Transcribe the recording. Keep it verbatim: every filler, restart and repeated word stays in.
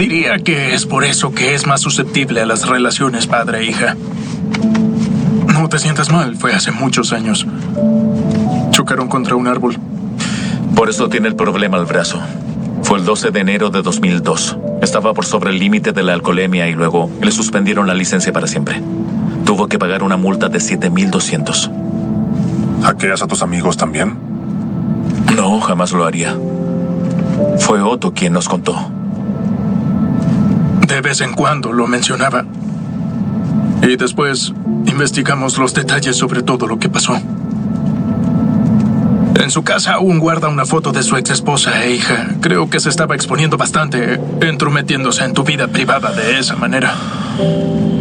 Diría que es por eso que es más susceptible a las relaciones padre-hija. No te sientas mal, fue hace muchos años. Chocaron contra un árbol. Por eso tiene el problema al brazo. Fue el doce de enero de dos mil dos. Estaba por sobre el límite de la alcoholemia y luego le suspendieron la licencia para siempre. Tuvo que pagar una multa de siete mil doscientos. ¿Hackeas a tus amigos también? No, jamás lo haría. Fue Otto quien nos contó. De vez en cuando lo mencionaba. Y después investigamos los detalles sobre todo lo que pasó. En su casa aún guarda una foto de su ex esposa e hija. Creo que se estaba exponiendo bastante, entrometiéndose en tu vida privada de esa manera.